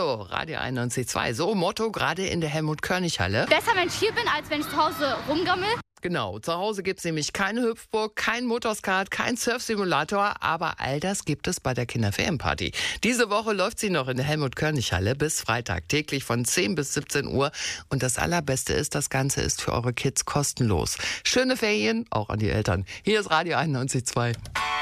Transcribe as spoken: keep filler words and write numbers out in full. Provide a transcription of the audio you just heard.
Hallo, Radio einundneunzig Komma zwei. So, Motto gerade in der Helmut-Körnig-Halle. Besser, wenn ich hier bin, als wenn ich zu Hause rumgammel. Genau, zu Hause gibt es nämlich keine Hüpfburg, kein Motorskart, kein Surfsimulator, aber all das gibt es bei der Kinderferienparty. Diese Woche läuft sie noch in der Helmut-Körnig-Halle bis Freitag, täglich von zehn bis siebzehn Uhr. Und das Allerbeste ist, das Ganze ist für eure Kids kostenlos. Schöne Ferien, auch an die Eltern. Hier ist Radio einundneunzig Komma zwei.